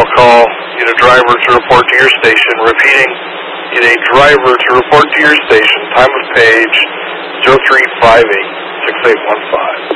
I'll call, get a driver to report to your station. Repeating, get a driver to report to your station. Time of page 0358-6815.